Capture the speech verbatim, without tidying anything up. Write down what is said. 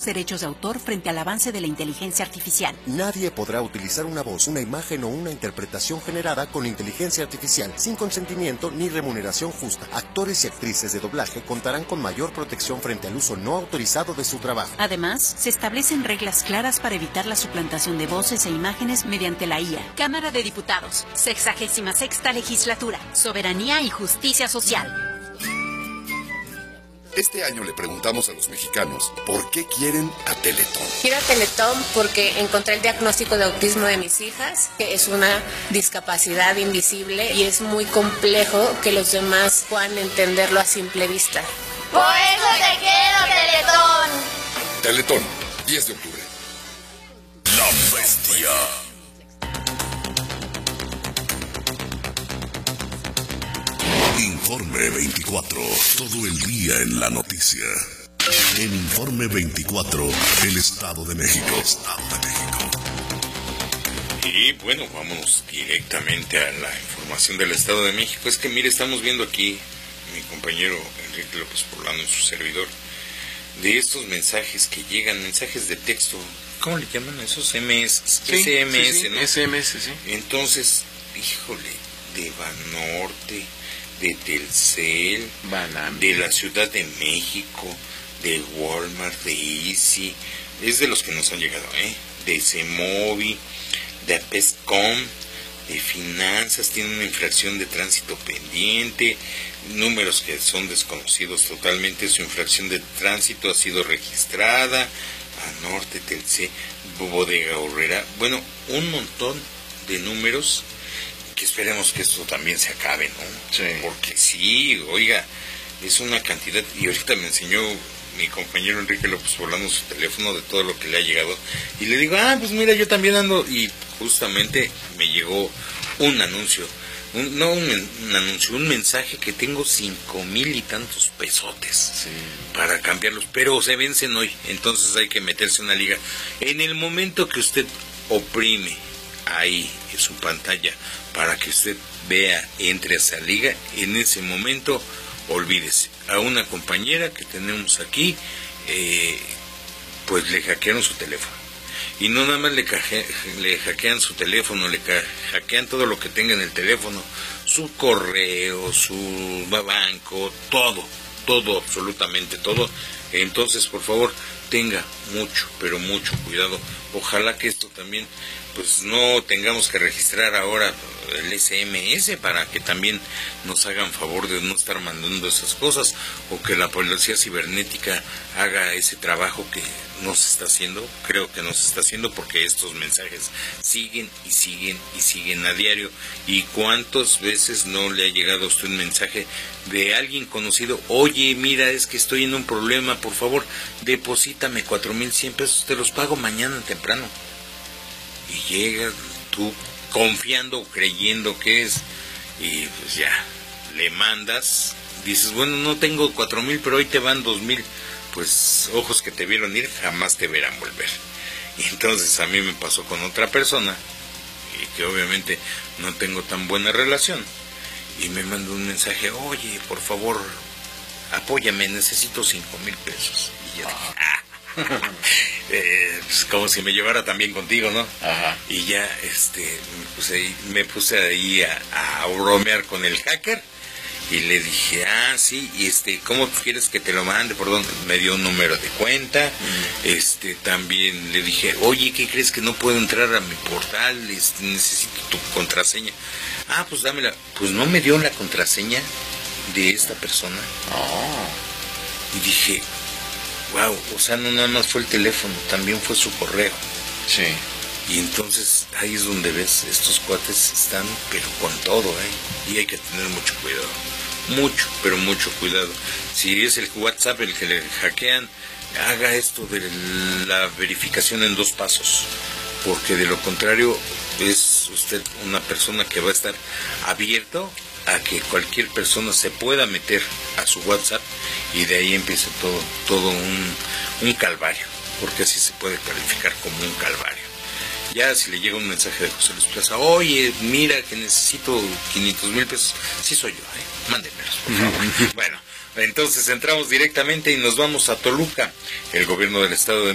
los derechos de autor frente al avance de la inteligencia artificial. Nadie podrá utilizar una voz, una imagen o una interpretación generada con inteligencia artificial sin consentimiento ni remuneración justa. Actores y actrices de doblaje contarán con mayor protección frente al uso no autorizado de su trabajo. Además, se establecen reglas claras para evitar la suplantación de voces e imágenes mediante la I A. Cámara de Diputados, sexagésima sexta legislatura, soberanía y justicia social. Este año le preguntamos a los mexicanos por qué quieren a Teletón. Quiero a Teletón porque encontré el diagnóstico de autismo de mis hijas, que es una discapacidad invisible y es muy complejo que los demás puedan entenderlo a simple vista. ¡Por eso te quiero, Teletón! Teletón, diez de octubre. La Bestia. Informe veinticuatro, todo el día en la noticia. En Informe veinticuatro, el Estado de México. Estado de México. Y bueno, vámonos directamente a la información del Estado de México. Es que mire, estamos viendo aquí, mi compañero Enrique López Poblano y su servidor, de estos mensajes que llegan, mensajes de texto, ¿cómo le llaman esos? M S, sí, S M S, sí, sí, ¿no? S M S, sí. Entonces, híjole, de Banorte, de Telcel, Banami, de la Ciudad de México, de Walmart, de Easy, es de los que nos han llegado, ¿eh? De Cemovi, de Pescom, de Finanzas, tiene una infracción de tránsito pendiente, números que son desconocidos totalmente, su infracción de tránsito ha sido registrada, a Norte, Telcel, Bodega Horrera, bueno, un montón de números que esperemos que esto también se acabe, ¿no? Sí. Porque sí, oiga, es una cantidad, y ahorita me enseñó mi compañero Enrique López Poblano su teléfono de todo lo que le ha llegado, y le digo, ah, pues mira, yo también ando, y justamente me llegó un anuncio, un, no un, un anuncio, un mensaje que tengo cinco mil y tantos pesotes sí. para cambiarlos, pero se vencen hoy, entonces hay que meterse en una liga. En el momento que usted oprime ahí en su pantalla para que usted vea, entre a esa liga, en ese momento olvídese. A una compañera que tenemos aquí, eh, pues le hackearon su teléfono. Y no nada más le, caje, le hackean su teléfono, le hackean todo lo que tenga en el teléfono, su correo, su banco, todo, todo, absolutamente todo. Entonces, por favor, tenga mucho, pero mucho cuidado. Ojalá que esto también, pues no tengamos que registrar ahora el S M S para que también nos hagan favor de no estar mandando esas cosas, o que la policía cibernética haga ese trabajo que no se está haciendo. Creo que no se está haciendo porque estos mensajes siguen y siguen y siguen a diario. ¿Y cuántas veces no le ha llegado a usted un mensaje de alguien conocido? Oye, mira, es que estoy en un problema, por favor, deposítame cuatro mil cien pesos, te los pago mañana temprano. Y llega tú confiando o creyendo que es, y pues ya, le mandas, dices, bueno, no tengo cuatro mil, pero hoy te van dos mil, pues ojos que te vieron ir, jamás te verán volver. Y entonces a mí me pasó con otra persona, y que obviamente no tengo tan buena relación, y me mandó un mensaje, oye, por favor, apóyame, necesito cinco mil pesos. Y yo dije, ah, eh, pues como si me llevara también contigo, ¿no? Ajá. Y ya este me puse ahí, me puse ahí a, a bromear con el hacker y le dije, ah, sí, y este, ¿cómo quieres que te lo mande? ¿Por dónde? Me dio un número de cuenta. Mm. Este, también le dije, oye, ¿qué crees que no puedo entrar a mi portal? Este, necesito tu contraseña. Ah, pues dámela. Pues no me dio la contraseña de esta persona. Oh. Y dije, wow, o sea, no nada más fue el teléfono, también fue su correo. Sí. Y entonces ahí es donde ves, estos cuates están, pero con todo, ¿eh? Y hay que tener mucho cuidado. Mucho, pero mucho cuidado. Si es el WhatsApp el que le hackean, haga esto de la verificación en dos pasos. Porque de lo contrario, es usted una persona que va a estar abierto a que cualquier persona se pueda meter a su WhatsApp y de ahí empieza todo todo un, un calvario, porque así se puede calificar como un calvario. Ya si le llega un mensaje de José Luis Plaza, oye, mira que necesito quinientos mil pesos, sí soy yo, ¿eh? Mándenmelos, por favor. Bueno, entonces entramos directamente y nos vamos a Toluca. El gobierno del estado de